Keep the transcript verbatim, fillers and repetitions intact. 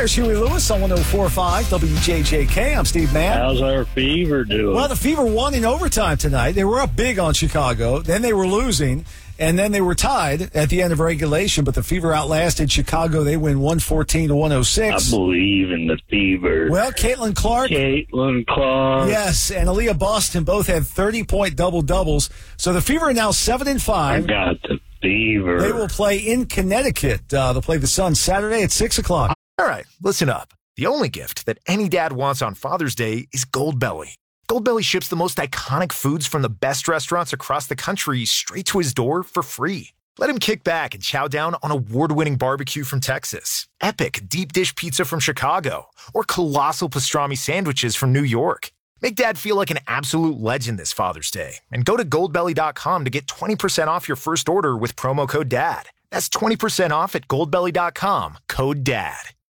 there's Huey Lewis on one oh four point five W J J K. I'm Steve Mann. How's our Fever doing? Well, the Fever won in overtime tonight. They were up big on Chicago. Then they were losing, and then they were tied at the end of regulation. But the Fever outlasted Chicago. They win one fourteen to one oh six. I believe in the Fever. Well, Caitlin Clark. Caitlin Clark. Yes, and Aaliyah Boston both had thirty-point double-doubles. So the Fever are now seven and I five. got the Fever. They will play in Connecticut. Uh, they'll play the Suns Saturday at six o'clock. All right, listen up. The only gift that any dad wants on Father's Day is Goldbelly. Goldbelly ships the most iconic foods from the best restaurants across the country straight to his door for free. Let him kick back and chow down on award-winning barbecue from Texas, epic deep dish pizza from Chicago, or colossal pastrami sandwiches from New York. Make Dad feel like an absolute legend this Father's Day and go to goldbelly dot com to get twenty percent off your first order with promo code DAD. That's twenty percent off at goldbelly dot com, code DAD.